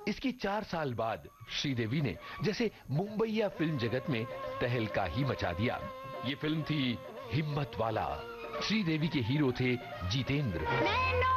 इसकी 4 साल बाद श्रीदेवी ने जैसे मुंबईया फिल्म जगत में तहलका ही मचा दिया। ये फिल्म थी हिम्मत वाला। श्रीदेवी के हीरो थे जितेंद्र।